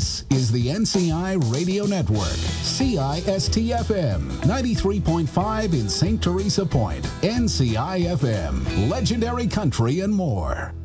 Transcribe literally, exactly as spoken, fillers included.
This is the N C I Radio Network, C I S T F M, ninety-three point five in Saint Teresa Point, N C I F M, Legendary Country and more.